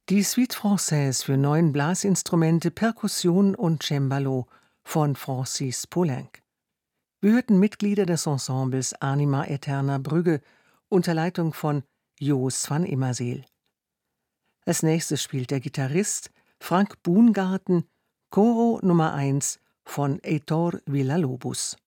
Die Suite Française für 9 Blasinstrumente, Perkussion und Cembalo von Francis Poulenc. Wir hörten Mitglieder des Ensembles Anima Aeterna Brügge unter Leitung von Joos van Immerseel. Als nächstes spielt der Gitarrist Frank Boongarten Coro Nummer 1 von Heitor Villa-Lobos.